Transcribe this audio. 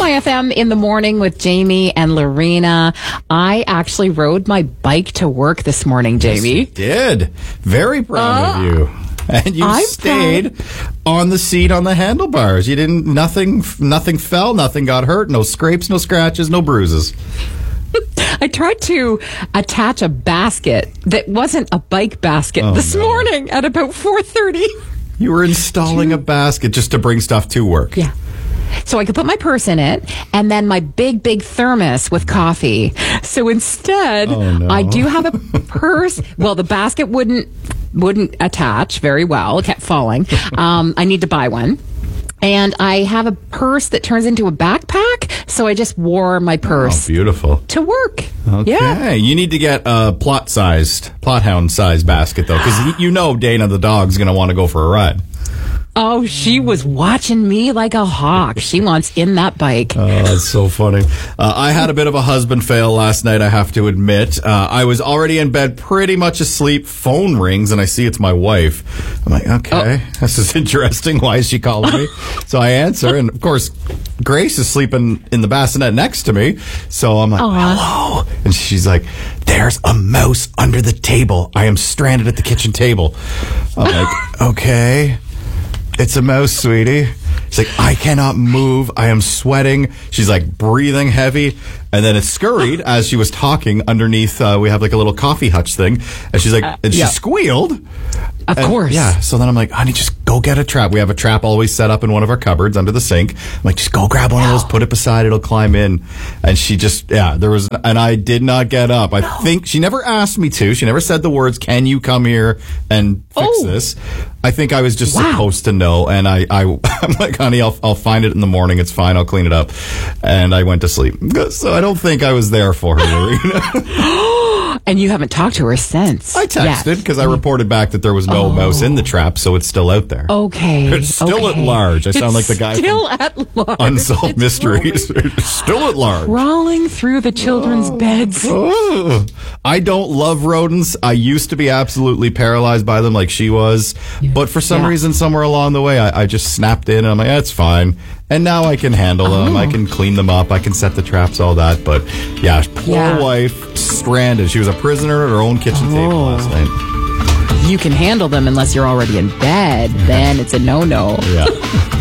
Hi FM in the morning with Jamie and Lorena. I actually rode my bike to work this morning, Jamie. Yes, you did. Very proud of you. And you stayed on the seat on the handlebars. You didn't, nothing fell, nothing got hurt, no scrapes, no scratches, no bruises. I tried to attach a basket that wasn't a bike basket this morning at about 4:30. You were installing a basket just to bring stuff to work. Yeah. So I could put my purse in it and then my big thermos with coffee. So instead, I do have a purse. Well, the basket wouldn't attach very well. It kept falling. I need to buy one. And I have a purse that turns into a backpack, so I just wore my purse beautiful. To work. Okay. Yeah. You need to get a plot hound sized basket, though, because you know Dana the dog's going to want to go for a ride. Oh, she was watching me like a hawk. She wants in that bike. Oh, that's so funny. I had a bit of a husband fail last night, I have to admit. I was already in bed, pretty much asleep. Phone rings, and I see it's my wife. I'm like, okay, this is interesting. Why is she calling me? So I answer, and of course, Grace is sleeping in the bassinet next to me. So I'm like, hello. And she's like, there's a mouse under the table. I am stranded at the kitchen table. I'm like, okay. It's a mouse, sweetie. She's like, I cannot move. I am sweating. She's like breathing heavy. And then it scurried as she was talking underneath. We have like a little coffee hutch thing. And she's like, and she squealed. Of course. Yeah. So then I'm like, honey, just go get a trap. We have a trap always set up in one of our cupboards under the sink. I'm like, just go grab one of those, put it beside, it'll climb in. And she just, and I did not get up. I think she never asked me to. She never said the words, can you come here and fix this? I think I was just supposed to know. And I'm like, honey, I'll find it in the morning. It's fine. I'll clean it up. And I went to sleep. So I don't think I was there for her, Lorena. And you haven't talked to her since. I texted because I reported back that there was no mouse in the trap, so it's still out there. Okay. It's still at large. I sound like the guy from Unsolved Mysteries. Still at large. Crawling through the children's beds. I don't love rodents. I used to be absolutely paralyzed by them like she was. Yeah. But for some reason, somewhere along the way, I just snapped in and I'm like, that's fine. And now I can handle them. I can clean them up. I can set the traps, all that. But yeah, poor wife, stranded. She was a prisoner at her own kitchen table last night. You can handle them unless you're already in bed. Then it's a no-no. Yeah.